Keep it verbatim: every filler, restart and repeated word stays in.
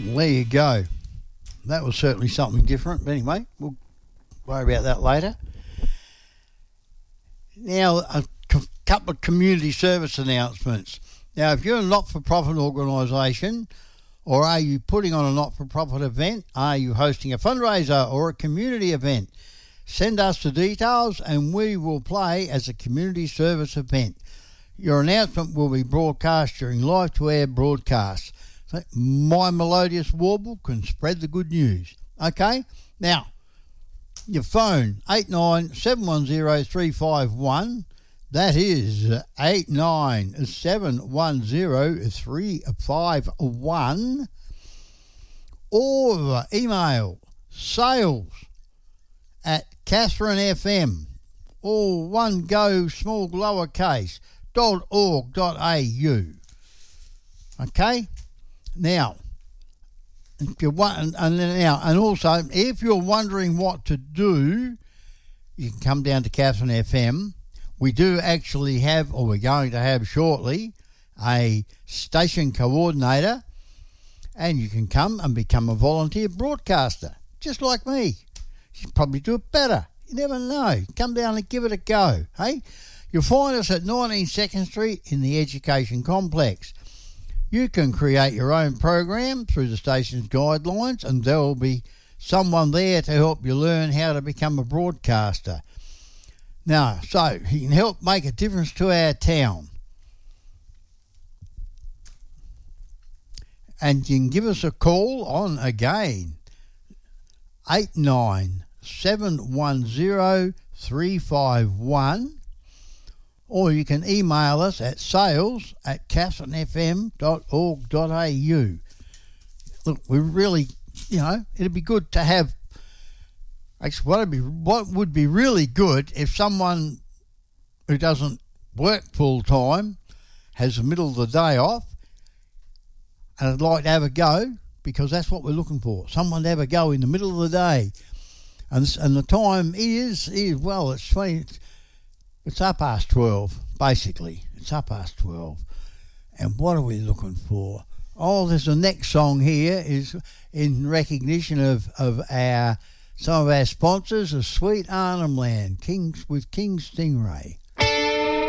There you go. That was certainly something different. But anyway, we'll worry about that later. Now, a c- couple of community service announcements. Now, if you're a not-for-profit organisation, or are you putting on a not-for-profit event, are you hosting a fundraiser or a community event, send us the details and we will play as a community service event. Your announcement will be broadcast during live-to-air broadcasts. So my melodious warble can spread the good news. Okay? Now, your phone, eight nine seven one zero three five one. That is eight nine seven one zero three five one. Or email sales at Catherine F M, all one go, small lowercase, dot org dot a u. Okay? Now, if you want, and now, and also, if you're wondering what to do, you can come down to Catherine F M. We do actually have, or we're going to have shortly, a station coordinator, and you can come and become a volunteer broadcaster, just like me. You probably do it better. You never know. Come down and give it a go, hey? You'll find us at nineteen second Street in the Education Complex. You can create your own program through the station's guidelines, and there will be someone there to help you learn how to become a broadcaster. Now, so you can help make a difference to our town. And you can give us a call on again, eight nine seven one zero three five one. Or you can email us at sales at catherine f m dot org dot a u. Look, we really, you know, it'd be good to have, actually, what would be, what would be really good if someone who doesn't work full-time has the middle of the day off and would like to have a go, because that's what we're looking for, someone to have a go in the middle of the day. And, and the time is, is, well, it's twenty... It's up past twelve, basically. It's up past twelve. And what are we looking for? Oh, there's the next song here is in recognition of, of our some of our sponsors of Sweet Arnhem Land, Kings with King Stingray.